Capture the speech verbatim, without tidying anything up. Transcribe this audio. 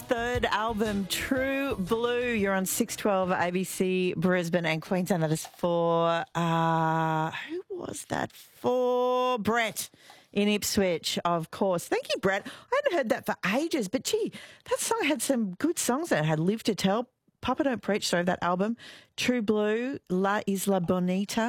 third album, True Blue. You're on six twelve A B C Brisbane and Queensland. That is for, uh, who was that for? Brett in Ipswich, of course. Thank you, Brett. I hadn't heard that for ages, but gee, that song had some good songs in it. It had Live to Tell, Papa Don't Preach, sorry, that album, True Blue, La Isla Bonita.